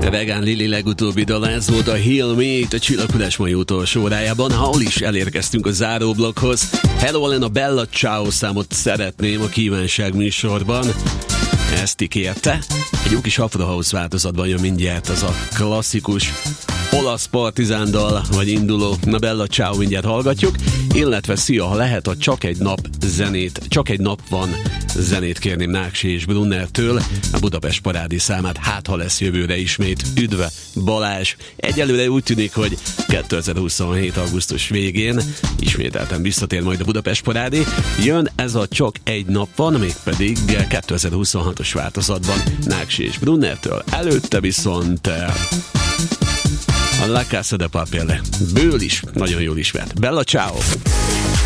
Vegán Lili legutóbbi dala, ez volt a Heal Me itt a Csillaghullás mai utolsó órájában, ahol is elérkeztünk a záróblokkhoz. Hello Ellen, a Bella Ciao számot szeretném a kívánság műsorban. Ezt ígérte. Egy jó kis Afro House változatban jön mindjárt az a klasszikus olasz partizán dal, vagy induló. Na Bella Ciao mindjárt hallgatjuk. Illetve szia, ha lehet, a Csak egy nap van zenét kérném Náksi és Brunnertől, a Budapest parádi számát, hát ha lesz jövőre ismét. Üdve Balázs! Egyelőre úgy tűnik, hogy 2027. augusztus végén ismételten visszatér majd a Budapest parádi. Jön ez a Csak egy nap van, mégpedig 2026-os változatban Náksi és Brunnertől. Előtte viszont a La Casa de Papel ből is nagyon jól ismert. Bella Ciao!